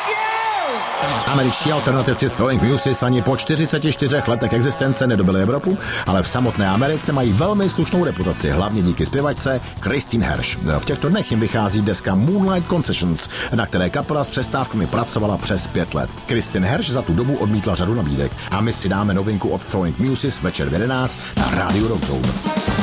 Američtí alternativci Throwing Muses ani po 44 letech existence nedobili Evropu, ale v samotné Americe mají velmi slušnou reputaci, hlavně díky zpěvačce Christine Hersh. V těchto dnech jim vychází deska Moonlight Concessions, na které kapela s přestávkami pracovala přes 5 let. Christine Hersh za tu dobu odmítla řadu nabídek a my si dáme novinku od Throwing Muses večer v 11 na rádiu Rock Zone.